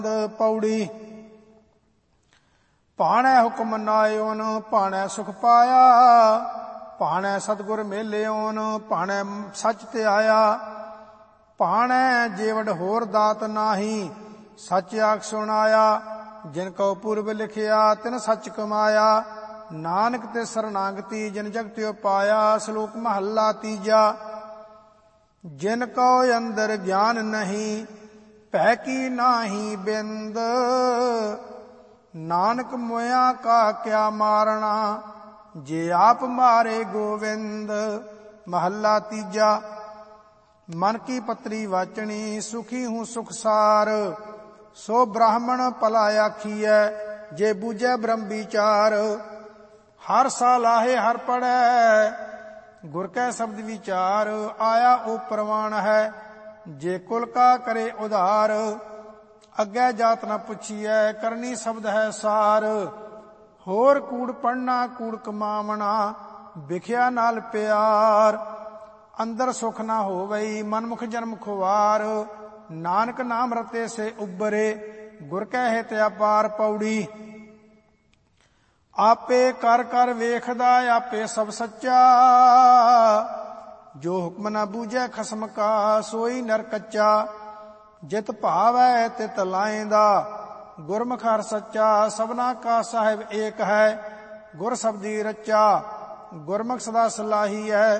ਪੌੜੀ। ਭਾਣੈ ਹੁਕਮ ਨਾਇਓਨ ਭਾਣੈ ਸੁਖ ਪਾਇਆ, ਭਾਣੈ ਸਤਿਗੁਰ ਮੇਲਿਓਨ ਭਾਣੈ ਸੱਚ ਤੇ ਆਇਆ। ਭਾਣੈ ਜੇਵੜ ਹੋਰ ਦਾਤ ਨਾਹੀ, ਸੱਚ ਆਖ ਸੁਣਾਇਆ। ਜਿਨ ਕਉ ਪੂਰਬ ਲਿਖਿਆ ਤਿਨ ਸੱਚ ਕਮਾਇਆ, ਨਾਨਕ ਤੇ ਸਰਨਾਗਤੀ ਜਿਨ ਜਗਤਿ ਪਾਇਆ। ਸ਼ਲੋਕ ਮਹੱਲਾ ਤੀਜਾ। ਜਿਨ ਕਉ ਅੰਦਰ ਗਿਆਨ ਨਹੀਂ, ਭੈ ਕੀ ਨਾਹੀ ਬਿੰਦ। ਨਾਨਕ ਮੋਇਆ ਕਾ ਕਿਆ ਮਾਰਣਾ, ਜੇ ਆਪ ਮਾਰੇ ਗੋਵਿੰਦ। ਮਹੱਲਾ ਤੀਜਾ। ਮਨ ਕੀ ਪਤਰੀ ਵਾਚਣੀ, ਸੁਖੀ ਹੂੰ ਸੁਖ ਸਾਰ। ਸੋ ਬ੍ਰਾਹਮਣ ਭਲਾ ਆਖੀਐ, ਜੇ ਬੂਝੈ ਬ੍ਰਹਮ ਵਿਚਾਰ। ਹਰ ਸਾਲਾਹੇ ਹਰ ਪੜੈ, ਗੁਰ ਕੈ ਸ਼ਬਦ ਵਿਚਾਰ। ਆਇਆ ਉਹ ਪ੍ਰਵਾਨ ਹੈ, ਜੇ ਕੁਲ ਕਾ ਕਰੇ ਉਧਾਰ। ਅੱਗੇ ਜਾਤ ਨ ਪੁੱਛੀਐ, ਕਰਨੀ ਸ਼ਬਦ ਹੈ ਸਾਰ। ਹੋਰ ਕੂੜ ਪੜਨਾ ਕੂੜ ਕਮਾਵਣਾ, ਵਿਖਿਆ ਨਾਲ ਪਿਆਰ। ਅੰਦਰ ਸੁਖ ਨਾ ਹੋਵਈ, ਮਨਮੁਖ ਜਨਮ ਖੁਆਰ। ਨਾਨਕ ਨਾਮ ਰਤੇ ਸੇ ਉਬਰੇ, ਗੁਰ ਕੈ ਹਿਤ ਅਪਾਰ। ਪੌੜੀ। ਆਪੇ ਕਰ ਕਰ ਵੇਖਦਾ ਆਪੇ ਸਭ ਸੱਚਾ, ਜੋ ਹੁਕਮ ਨਾ ਬੂਝੈ ਖਸਮ ਕਾ, ਸੋਈ ਨਰ ਕੱਚਾ। ਜਿਤ ਭਾਵੈ ਤਿਤ ਲਾਇਂਦਾ, ਗੁਰਮੁਖ ਹਰਿ ਸੱਚਾ। ਸਭਨਾ ਕਾ ਸਾਹਿਬ ਏਕ ਹੈ, ਗੁਰ ਸ਼ਬਦੀ ਰਚਾ। ਗੁਰਮੁਖ ਸਦਾ ਸਲਾਹੀ ਹੈ,